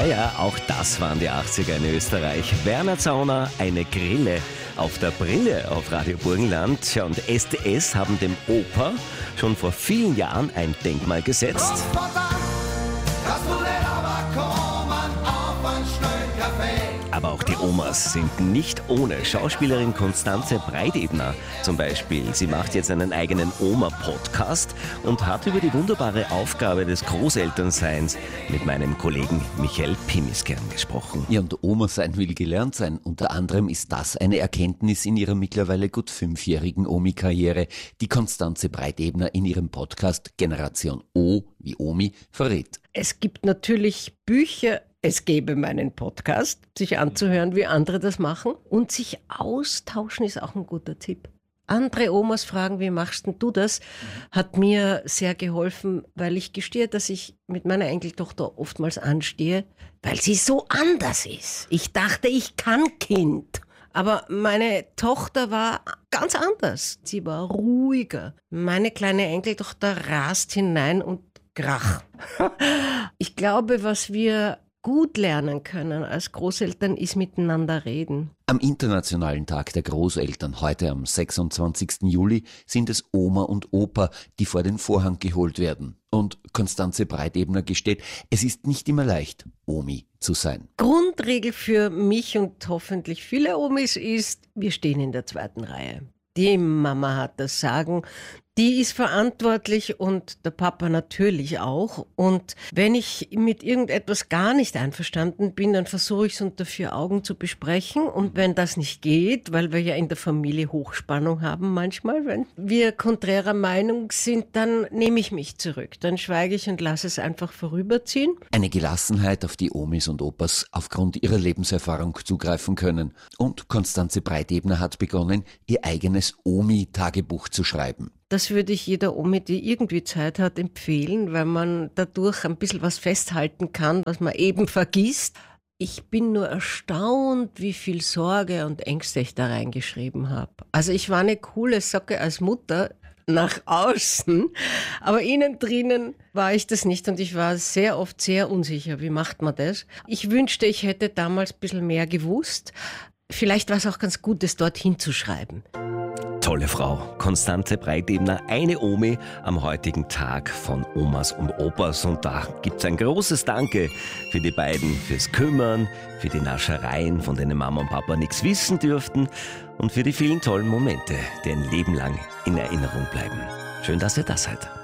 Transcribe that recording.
Ja, auch das waren die 80er in Österreich. Werner Zauner, eine Grille auf der Brille auf Radio Burgenland. Ja, und STS haben dem Opa schon vor vielen Jahren ein Denkmal gesetzt. Aber auch die Omas sind nicht ohne. Schauspielerin Constanze Breitebner zum Beispiel. Sie macht jetzt einen eigenen Oma-Podcast und hat über die wunderbare Aufgabe des Großelternseins mit meinem Kollegen Michael Pimiskern gesprochen. Ja, und Oma sein will gelernt sein. Unter anderem ist das eine Erkenntnis in ihrer mittlerweile gut 5-jährigen Omi-Karriere, die Constanze Breitebner in ihrem Podcast Generation O wie Omi verrät. Es gibt natürlich Bücher. Es gäbe meinen Podcast, sich anzuhören, wie andere das machen. Und sich austauschen ist auch ein guter Tipp. Andere Omas fragen, wie machst denn du das? Hat mir sehr geholfen, weil ich gestehe, dass ich mit meiner Enkeltochter oftmals anstehe, weil sie so anders ist. Ich dachte, ich kann Kind. Aber meine Tochter war ganz anders. Sie war ruhiger. Meine kleine Enkeltochter rast hinein und krach. Ich glaube, was wir gut lernen können als Großeltern, ist miteinander reden. Am Internationalen Tag der Großeltern, heute am 26. Juli, sind es Oma und Opa, die vor den Vorhang geholt werden. Und Constanze Breitebner gesteht, es ist nicht immer leicht, Omi zu sein. Grundregel für mich und hoffentlich viele Omis ist, wir stehen in der zweiten Reihe. Die Mama hat das Sagen, die ist verantwortlich und der Papa natürlich auch. Und wenn ich mit irgendetwas gar nicht einverstanden bin, dann versuche ich es unter 4 Augen zu besprechen. Und wenn das nicht geht, weil wir ja in der Familie Hochspannung haben manchmal, wenn wir konträrer Meinung sind, dann nehme ich mich zurück. Dann schweige ich und lasse es einfach vorüberziehen. Eine Gelassenheit, auf die Omis und Opas aufgrund ihrer Lebenserfahrung zugreifen können. Und Constanze Breitebner hat begonnen, ihr eigenes Omi-Tagebuch zu schreiben. Das würde ich jeder Omi, die irgendwie Zeit hat, empfehlen, weil man dadurch ein bisschen was festhalten kann, was man eben vergisst. Ich bin nur erstaunt, wie viel Sorge und Ängste ich da reingeschrieben habe. Also ich war eine coole Socke als Mutter nach außen, aber innen drinnen war ich das nicht und ich war sehr oft sehr unsicher. Wie macht man das? Ich wünschte, ich hätte damals ein bisschen mehr gewusst. Vielleicht war es auch ganz gut, es dort hinzuschreiben. Tolle Frau, Constanze Breitebner, eine Omi am heutigen Tag von Omas und Opas. Und da gibt's ein großes Danke für die beiden, fürs Kümmern, für die Naschereien, von denen Mama und Papa nichts wissen dürften und für die vielen tollen Momente, die ein Leben lang in Erinnerung bleiben. Schön, dass ihr da seid.